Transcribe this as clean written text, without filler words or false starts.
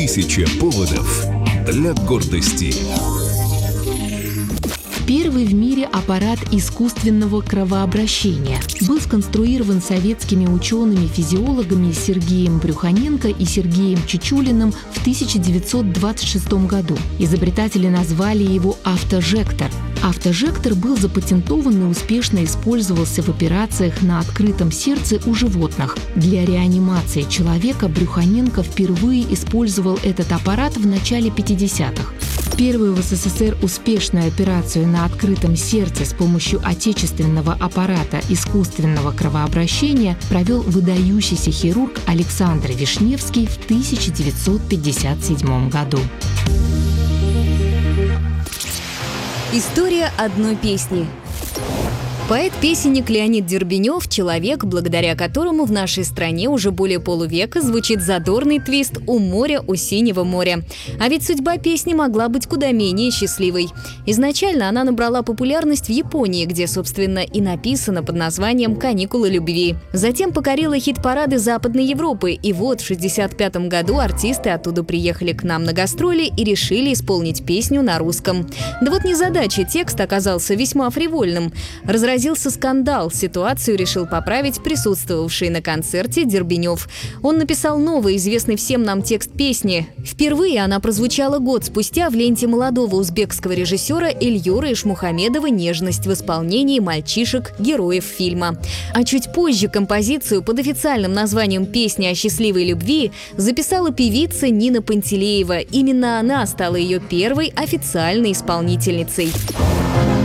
1000 поводов для гордости. Первый в мире аппарат искусственного кровообращения был сконструирован советскими учеными-физиологами Сергеем Брюханенко и Сергеем Чучулиным в 1926 году. Изобретатели назвали его «автожектор». Автожектор был запатентован и успешно использовался в операциях на открытом сердце у животных. Для реанимации человека Брюханенко впервые использовал этот аппарат в начале 50-х. Первую в СССР успешную операцию на открытом сердце с помощью отечественного аппарата искусственного кровообращения провел выдающийся хирург Александр Вишневский в 1957 году. История одной песни. Поэт-песенник Леонид Дербенев – человек, благодаря которому в нашей стране уже более полувека звучит задорный твист «У моря, у синего моря». А ведь судьба песни могла быть куда менее счастливой. Изначально она набрала популярность в Японии, где, собственно, и написана под названием «Каникулы любви». Затем покорила хит-парады Западной Европы, и вот в 1965 году артисты оттуда приехали к нам на гастроли и решили исполнить песню на русском. Да вот незадача, текст оказался весьма фривольным. Разразился скандал. Ситуацию решил поправить присутствовавший на концерте Дербенев. Он написал новый, известный всем нам текст песни. Впервые она прозвучала год спустя в ленте молодого узбекского режиссера Эльюра Ишмухамедова «Нежность» в исполнении мальчишек, героев фильма. А чуть позже композицию под официальным названием «Песня о счастливой любви» записала певица Нина Пантелеева. Именно она стала ее первой официальной исполнительницей.